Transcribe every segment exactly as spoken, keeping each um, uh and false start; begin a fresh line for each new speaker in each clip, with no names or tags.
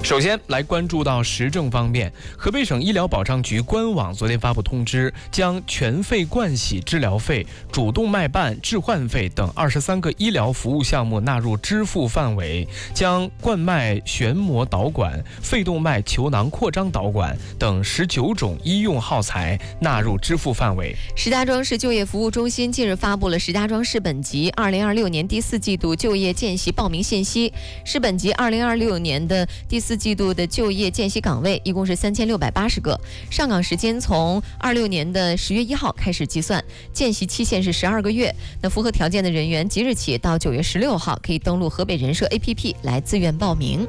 首先来关注到时政方面，河北省医疗保障局官网昨天发布通知，将全肺冠洗治疗费、主动脉瓣置换费等二十三个医疗服务项目纳入支付范围，将冠脉旋膜导管、肺动脉球囊扩张导管等十九种医用耗材纳入支付范围。
石家庄市就业服务中心近日发布了石家庄市本级二零二六年第四季度就业见习报名信息。市本级二零二六年的第四季度的就业见习岗位一共是三千六百八十个，上岗时间从二六年的十月一号开始计算，见习期限是十二个月。那符合条件的人员即日起到九月十六号可以登录河北人社 A P P 来自愿报名。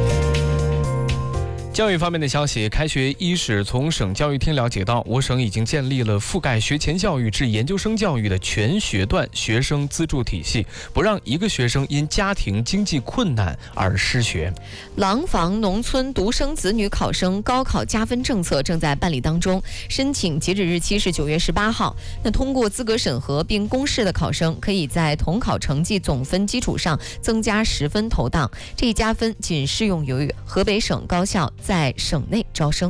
教育方面的消息，开学伊始，从省教育厅了解到，我省已经建立了覆盖学前教育至研究生教育的全学段学生资助体系，不让一个学生因家庭经济困难而失学。
廊坊农村独生子女考生高考加分政策正在办理当中，申请截止日期是九月十八号。那通过资格审核并公示的考生，可以在统考成绩总分基础上增加十分投档，这一加分仅适用于河北省高校在省内招生。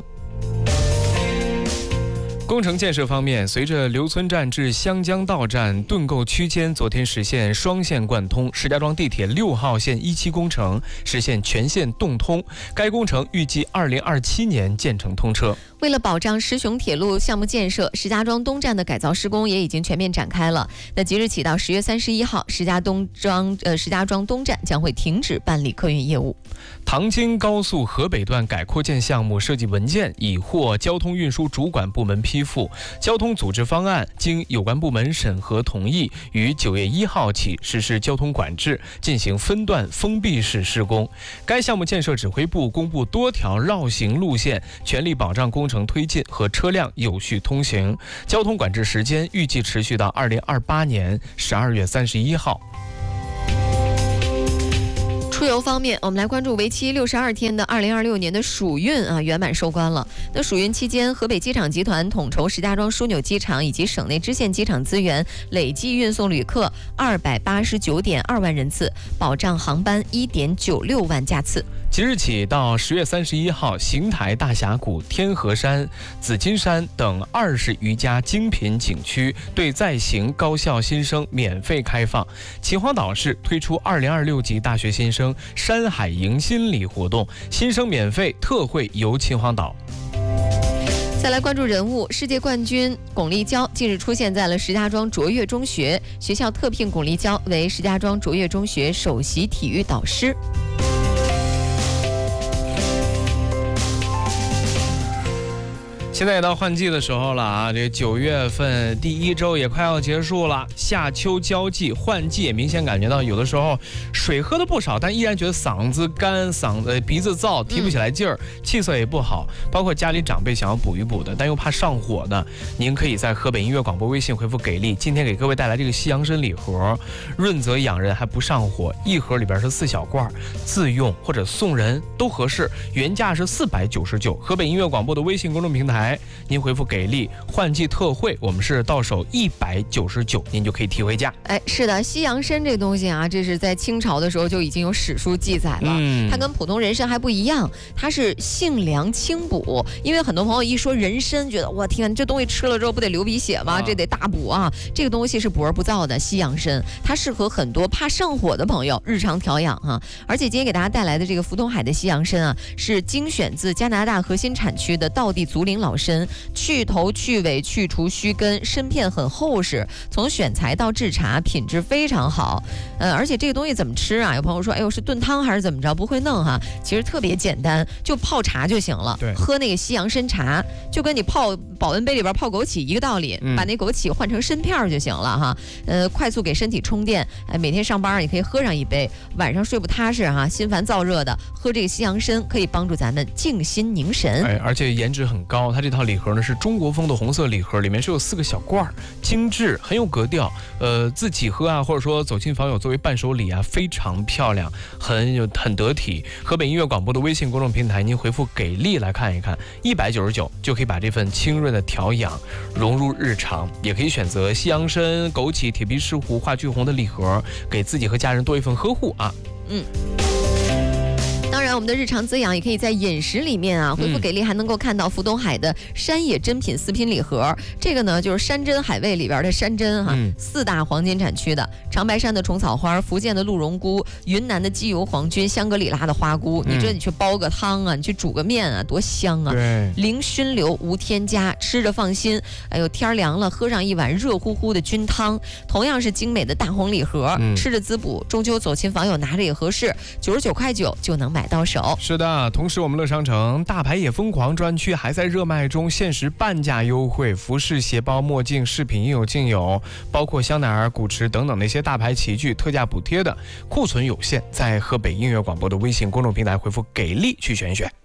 工程建设方面，随着刘村站至湘江道站盾构区间昨天实现双线贯通，石家庄地铁六号线一期工程实现全线动通，该工程预计二零二七年建成通车。
为了保障石雄铁路项目建设，石家庄东站的改造施工也已经全面展开了。那即日起到十月三十一号，石家东庄呃石家庄东站将会停止办理客运业务。
唐京高速河北段改扩建项目设计文件已获交通运输主管部门批复，交通组织方案经有关部门审核同意，于九月一号起实施交通管制，进行分段封闭式施工。该项目建设指挥部公布多条绕行路线，全力保障工程推进和车辆有序通行。交通管制时间预计持续到二零二八年十二月三十一号。
出游方面，我们来关注为期六十二天的二零二六年的暑运啊，圆满收官了。那暑运期间，河北机场集团统筹石家庄枢纽机场以及省内支线机场资源，累计运送旅客二百八十九点二万人次，保障航班一点九六万架次。
即日起到十月三十一号，邢台大峡谷、天河山、紫金山等二十余家精品景区对在邢高校新生免费开放。秦皇岛市推出二零二六级大学新生山海迎新礼活动，新生免费特惠游秦皇岛。
再来关注人物，世界冠军巩立姣近日出现在了石家庄卓越中学，学校特聘巩立姣为石家庄卓越中学首席体育导师。
现在也到换季的时候了啊！这九月份第一周也快要结束了，夏秋交际换季，也明显感觉到有的时候水喝的不少，但依然觉得嗓子干、嗓子鼻子燥，提不起来劲儿，气色也不好。包括家里长辈想要补一补的，但又怕上火的，您可以在河北音乐广播微信回复给力。今天给各位带来这个西洋参礼盒，润泽养人还不上火，一盒里边是四小罐，自用或者送人都合适，原价是四百九十九。河北音乐广播的微信公众平台，您回复给力换季特惠，我们是到手一百九十九，您就可以提回家。
哎，是的，西洋参这东西啊，这是在清朝的时候就已经有史书记载了。嗯，它跟普通人参还不一样，它是性凉清补。因为很多朋友一说人参，觉得我天，这东西吃了之后不得流鼻血吗？啊、这得大补啊！这个东西是补而不燥的西洋参，它适合很多怕上火的朋友日常调养哈、啊。而且今天给大家带来的这个福东海的西洋参啊，是精选自加拿大核心产区的道地竹林老参，去头去尾去除须根，参片很厚实，从选材到制茶品质非常好。呃，而且这个东西怎么吃啊？有朋友说，哎呦是炖汤还是怎么着？不会弄哈，其实特别简单，就泡茶就行了。
对，
喝那个西洋参茶，就跟你泡保温杯里边泡枸杞一个道理，嗯、把那枸杞换成参片就行了哈。呃，快速给身体充电，哎，每天上班也可以喝上一杯，晚上睡不踏实哈，心烦燥热的，喝这个西洋参可以帮助咱们静心凝神。
哎，而且颜值很高，它这套礼盒呢是中国风的红色礼盒，里面是有四个小罐，精致，很有格调。呃，自己喝啊，或者说走亲访友作为伴手礼啊，非常漂亮，很有很得体。河北音乐广播的微信公众平台，您回复给力来看一看，一百九十九就可以把这份清润的调养融入日常。也可以选择西洋参、枸杞、铁皮石斛、化巨红的礼盒，给自己和家人多一份呵护啊。
嗯。当然， 来我们的日常滋养，也可以在饮食里面啊，回复给力还能够看到福东海的山野珍品四拼礼盒。这个呢就是山珍海味里边的山珍哈、啊，嗯、四大黄金产区的长白山的虫草花、福建的鹿茸菇、云南的鸡油黄菌、香格里拉的花菇。嗯、你这你去煲个汤啊，你去煮个面啊，多香啊！
对，
零熏流无添加，吃着放心。哎呦，天凉了，喝上一碗热乎乎的菌汤，同样是精美的大红礼盒，嗯、吃着滋补。中秋走亲访友拿着也合适，九十九块九就能买到手。
是的，同时我们乐商城大牌也疯狂专区还在热卖中，限时半价优惠，服饰、鞋包、墨镜、饰品应有尽有，包括香奈儿、古驰等等那些大牌齐聚，特价补贴的，库存有限，在河北音乐广播的微信公众平台回复给力去选一选。